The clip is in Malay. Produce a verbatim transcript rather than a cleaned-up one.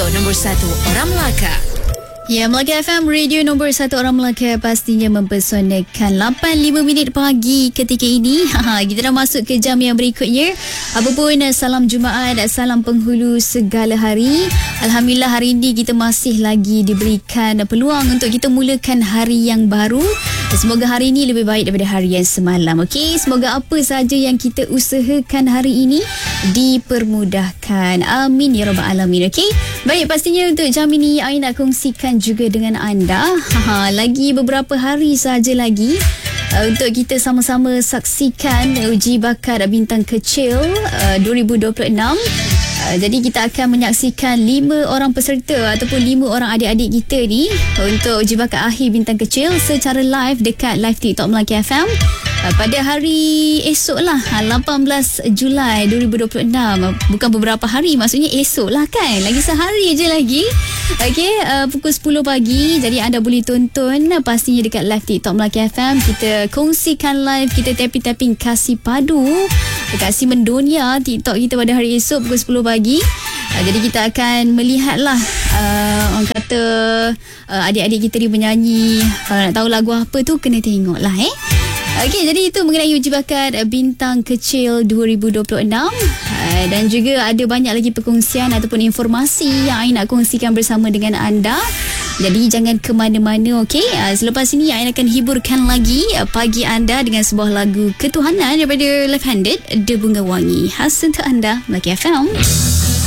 nombor satu orang Melaka. Ya, Melaka F M, radio nombor satu orang Melaka, pastinya mempersonakan. Lapan lima minit pagi ketika ini. Kita dah masuk ke jam yang berikutnya. Apapun, salam Jumaat, salam penghulu segala hari. Alhamdulillah, hari ini kita masih lagi diberikan peluang untuk kita mulakan hari yang baru. Semoga hari ini lebih baik daripada hari yang semalam. Okey, semoga apa saja yang kita usahakan hari ini dipermudahkan. Amin ya rabbal alamin. Okey. Baik, pastinya untuk jam ini I nak kongsikan juga dengan anda. Ha, lagi beberapa hari saja lagi uh, untuk kita sama-sama saksikan uji bakat bintang kecil uh, dua ribu dua puluh enam. Uh, jadi kita akan menyaksikan lima orang peserta ataupun lima orang adik-adik kita ni untuk uji bakat akhir bintang kecil secara live dekat live TikTok Melaka F M uh, pada hari esok lah, lapan belas Julai dua ribu dua puluh enam. Bukan beberapa hari, maksudnya esok lah kan, lagi sehari je lagi. Okey, uh, pukul sepuluh pagi. Jadi anda boleh tonton uh, pastinya dekat live TikTok Melaka F M. Kita kongsikan live, kita tapping-tapping kasih padu, kasih mendunia TikTok kita pada hari esok pukul sepuluh pagi. Uh, jadi kita akan melihatlah uh, orang kata uh, adik-adik kita ni menyanyi. Kalau nak tahu lagu apa tu, kena tengok lah eh. Okey, jadi itu mengenai uji bakat bintang kecil dua ribu dua puluh enam. Uh, dan juga ada banyak lagi perkongsian ataupun informasi yang I nak kongsikan bersama dengan anda. Jadi jangan ke mana-mana, okey. Uh, selepas ini I akan hiburkan lagi uh, pagi anda dengan sebuah lagu ketuhanan daripada Left Handed, The Bunga Wangi. Khas untuk anda, Melaka F M.